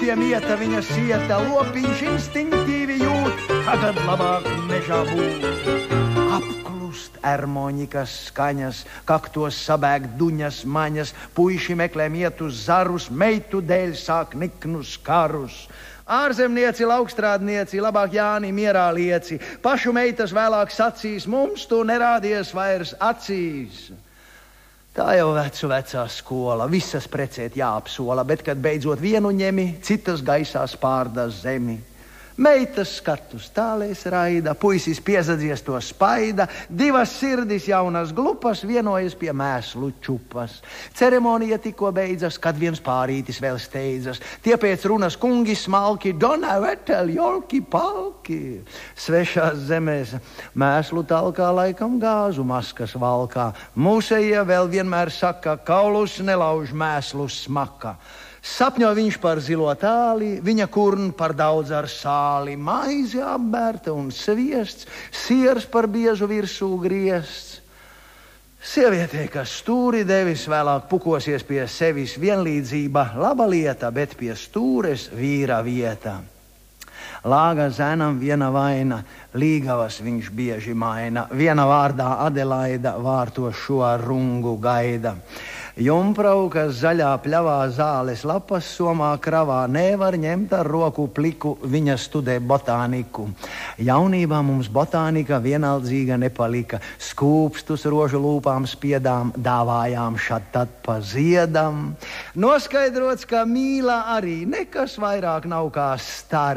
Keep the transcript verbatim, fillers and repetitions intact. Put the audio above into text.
pie mieta viņa sieta, lopiņš instinktīvi jūt, tagad labāk mežā būt. Apklust ermoņikas skaņas, kaktos sabēg duņas maņas, puiši meklē mietu zarus, meitu dēļ sāk niknus karus. Ārzemnieci, laukstrādnieci, labāk Jāni mierā lieci, pašu meitas vēlāk sacīs, mums tu nerādies vairs acīs. Tā jau vecu vecā skola, visas precēt jāapsola, bet, kad beidzot vienu ņemi, citas gaisā spārda zemi. Meitas skatus tālēs raida, puisis piezadzies to spaida, divas sirdis jaunas glupas vienojas pie mēslu čupas. Ceremonija tikko beidzas, kad viens pārītis vēl steidzas. Tie pēc runas kungi smalki, dona vetel, jolki palki. Svešās zemēs mēslu talkā laikam gāzu maskas valkā. Mūsejie vēl vienmēr saka, kaulus nelauž mēslu smaka. Sapņo viņš par zilo tāli, viņa kurn par daudz ar sāli, maizi apbērta un sviests, siers par biežu virsū griests. Sievietei, kas stūri devis, vēlāk pukosies pie sevis vienlīdzība, laba lieta, bet pie stūres vīra vieta. Lāga zēnam viena vaina, līgavas viņš bieži maina, viena vārdā Adelaida vārto šo rungu gaida. Jumprauka zaļā pļavā zāles lapas somā kravā, nevar ņemt ar roku pliku, viņa studē botāniku. Jaunībā mums botānika vienaldzīga nepalika, skūpstus rožu lūpām spiedām, dāvājām šad tad pa ziedam. Noskaidrots, ka mīla arī nekas vairāk nav kā stāri.